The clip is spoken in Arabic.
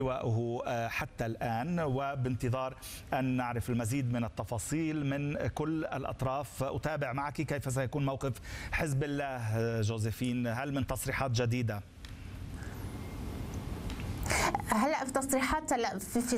لواءه حتى الآن، وبانتظار أن نعرف المزيد من التفاصيل من كل الأطراف. أتابع معك كيف سيكون موقف حزب الله. جوزيفين، هل من تصريحات جديدة؟ هلا في تصريحات في